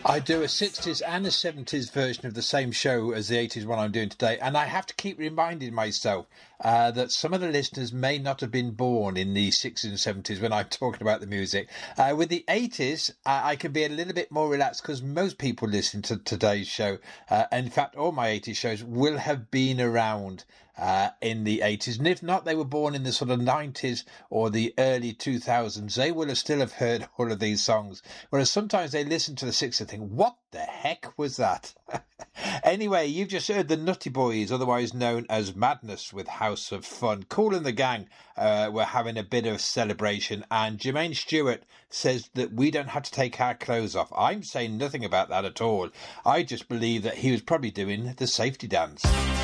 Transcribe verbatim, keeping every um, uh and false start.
I do a sixties and a seventies version of the same show as the eighties one I'm doing today, and I have to keep reminding myself uh, that some of the listeners may not have been born in the sixties and seventies when I'm talking about the music. Uh, with the eighties, uh, I can be a little bit more relaxed because most people listening to today's show, uh, in fact, all my eighties shows, will have been around uh, in the eighties. And if not, they were born in the sort of nineties or the early two thousands. They will have still have heard all of these songs. Whereas sometimes they listen to the sixties and think, what the heck was that? Anyway, you've just heard the Nutty Boys, otherwise known as Madness, with House of Fun. Kool and the Gang uh, were having a bit of celebration, and Jermaine Stewart says that we don't have to take our clothes off. I'm saying nothing about that at all. I just believe that he was probably doing the safety dance.